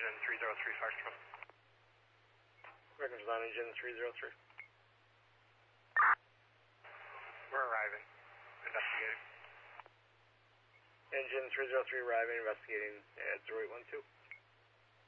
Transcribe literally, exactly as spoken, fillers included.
engine three zero three Foxtrot. Records on engine three zero three. We're arriving. Investigating. Engine three zero three arriving, investigating at zero eight one two.